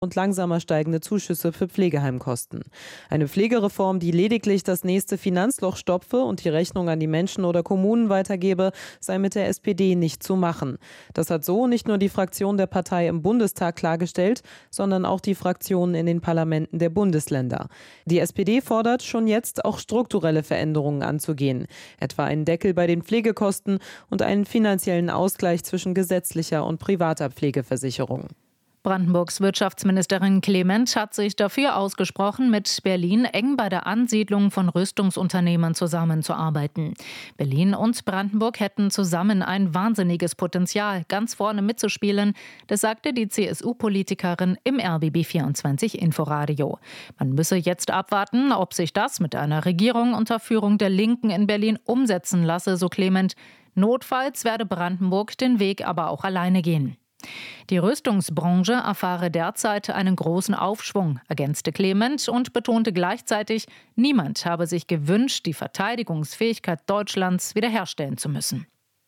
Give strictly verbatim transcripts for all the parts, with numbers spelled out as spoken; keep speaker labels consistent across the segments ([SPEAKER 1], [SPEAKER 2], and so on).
[SPEAKER 1] und langsamer steigende Zuschüsse für Pflegeheimkosten. Eine Pflegereform, die lediglich das nächste Finanzloch stopfe und die Rechnung an die Menschen oder Kommunen weitergebe, sei mit der S P D nicht zu machen. Das hat so nicht nur die Fraktion der Partei im Bundestag klargestellt, sondern auch die Fraktionen in den Parlamenten der Bundesländer. Die S P D fordert schon jetzt auch strukturelle Veränderungen anzugehen, etwa einen Deckel bei den Pflegekosten und einen finanziellen Ausgleich zwischen gesetzlicher und privater Pflegeversicherung.
[SPEAKER 2] Brandenburgs Wirtschaftsministerin Clement hat sich dafür ausgesprochen, mit Berlin eng bei der Ansiedlung von Rüstungsunternehmen zusammenzuarbeiten. Berlin und Brandenburg hätten zusammen ein wahnsinniges Potenzial, ganz vorne mitzuspielen. Das sagte die C S U-Politikerin im R B B vierundzwanzig Inforadio. Man müsse jetzt abwarten, ob sich das mit einer Regierung unter Führung der Linken in Berlin umsetzen lasse, so Clement. Notfalls werde Brandenburg den Weg aber auch alleine gehen. Die Rüstungsbranche erfahre derzeit einen großen Aufschwung, ergänzte Clement und betonte gleichzeitig, niemand habe sich gewünscht, die Verteidigungsfähigkeit Deutschlands wiederherstellen zu müssen.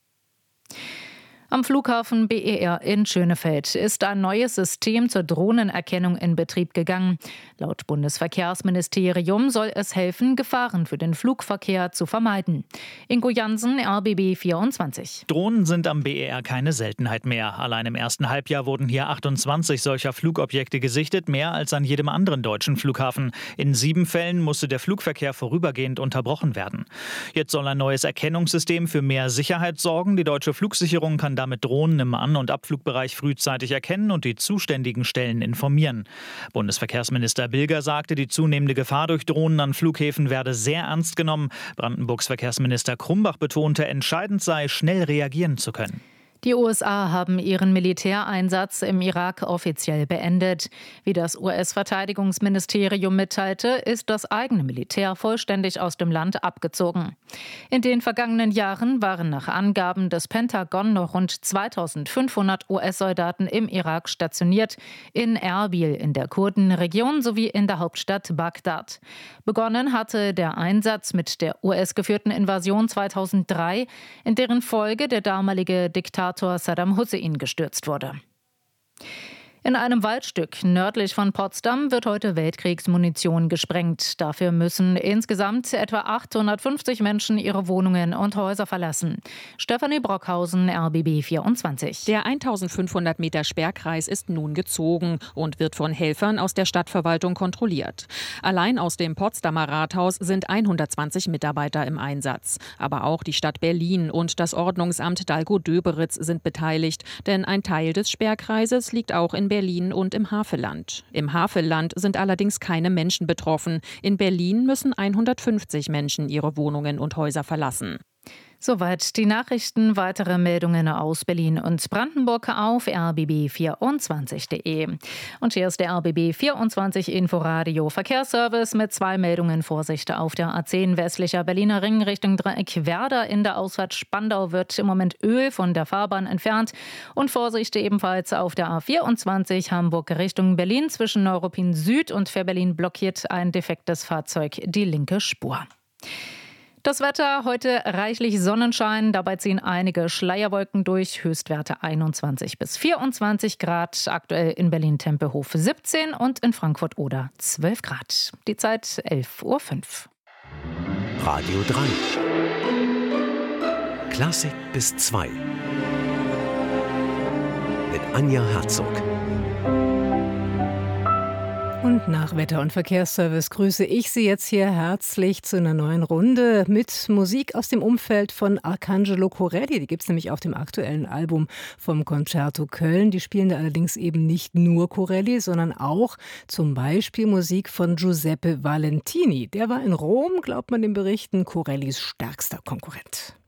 [SPEAKER 2] Am Flughafen B E R in Schönefeld ist ein neues System zur Drohnenerkennung in Betrieb gegangen. Laut Bundesverkehrsministerium soll es helfen, Gefahren für den Flugverkehr zu vermeiden. Ingo Jansen, R B B vierundzwanzig.
[SPEAKER 3] Drohnen sind am B E R keine Seltenheit mehr. Allein im ersten Halbjahr wurden hier achtundzwanzig solcher Flugobjekte gesichtet, mehr als an jedem anderen deutschen Flughafen. In sieben Fällen musste der Flugverkehr vorübergehend unterbrochen werden. Jetzt soll ein neues Erkennungssystem für mehr Sicherheit sorgen. Die deutsche Flugsicherung kann damit Drohnen im An- und Abflugbereich frühzeitig erkennen und die zuständigen Stellen informieren. Bundesverkehrsminister Bilger sagte, die zunehmende Gefahr durch Drohnen an Flughäfen werde sehr ernst genommen. Brandenburgs Verkehrsminister Krumbach betonte, entscheidend sei, schnell reagieren zu können.
[SPEAKER 2] Die U S A haben ihren Militäreinsatz im Irak offiziell beendet. Wie das U S-Verteidigungsministerium mitteilte, ist das eigene Militär vollständig aus dem Land abgezogen. In den vergangenen Jahren waren nach Angaben des Pentagon noch rund zweitausendfünfhundert U S-Soldaten im Irak stationiert, in Erbil in der Kurdenregion sowie in der Hauptstadt Bagdad. Begonnen hatte der Einsatz mit der U S-geführten Invasion zweitausenddrei, in deren Folge der damalige Diktator Saddam Hussein gestürzt wurde. In einem Waldstück nördlich von Potsdam wird heute Weltkriegsmunition gesprengt. Dafür müssen insgesamt etwa achthundertfünfzig Menschen ihre Wohnungen und Häuser verlassen. Stefanie Brockhausen, R B B vierundzwanzig.
[SPEAKER 4] Der eintausendfünfhundert Meter Sperrkreis ist nun gezogen und wird von Helfern aus der Stadtverwaltung kontrolliert. Allein aus dem Potsdamer Rathaus sind hundertzwanzig Mitarbeiter im Einsatz. Aber auch die Stadt Berlin und das Ordnungsamt Dalgo-Döberitz sind beteiligt, denn ein Teil des Sperrkreises liegt auch in Berlin und im Havelland. Im Havelland sind allerdings keine Menschen betroffen. In Berlin müssen hundertfünfzig Menschen ihre Wohnungen und Häuser verlassen.
[SPEAKER 2] Soweit die Nachrichten. Weitere Meldungen aus Berlin und Brandenburg auf r b b vierundzwanzig punkt de. Und hier ist der R B B vierundzwanzig Inforadio Verkehrsservice mit zwei Meldungen. Vorsicht auf der A zehn westlicher Berliner Ring Richtung Dreieck Werder. In der Ausfahrt Spandau wird im Moment Öl von der Fahrbahn entfernt. Und Vorsicht ebenfalls auf der A vierundzwanzig Hamburg Richtung Berlin. Zwischen Neuruppin Süd und Fährberlin blockiert ein defektes Fahrzeug die linke Spur. Das Wetter, heute reichlich Sonnenschein, dabei ziehen einige Schleierwolken durch, Höchstwerte einundzwanzig bis vierundzwanzig Grad, aktuell in Berlin-Tempelhof siebzehn und in Frankfurt-Oder zwölf Grad. Die Zeit elf Uhr fünf.
[SPEAKER 5] Radio drei. Klassik bis zwei. Mit Anja Herzog.
[SPEAKER 6] Und nach Wetter- und Verkehrsservice grüße ich Sie jetzt hier herzlich zu einer neuen Runde mit Musik aus dem Umfeld von Arcangelo Corelli. Die gibt es nämlich auf dem aktuellen Album vom Concerto Köln. Die spielen da allerdings eben nicht nur Corelli, sondern auch zum Beispiel Musik von Giuseppe Valentini. Der war in Rom, glaubt man den Berichten, Corellis stärkster Konkurrent.